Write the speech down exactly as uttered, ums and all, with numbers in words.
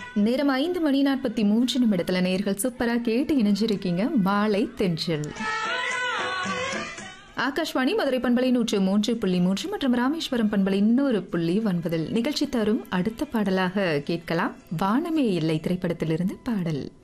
நேரம் ஐந்து மணி நாற்பத்தி மூன்று நிமிடத்துல நேர்கள் சூப்பரா கேட்டு இணைஞ்சிருக்கீங்க. மாலை தென்றல் ஆகாஷ்வாணி மதுரை பண்பலை நூற்று மூன்று புள்ளி மூன்று மற்றும் ராமேஸ்வரம் பண்பலை இன்னொரு புள்ளி ஒன்பதில் நிகழ்ச்சி தரும் அடுத்த பாடலாக கேட்கலாம். வானமே இல்லை திரைப்படத்திலிருந்து பாடல்.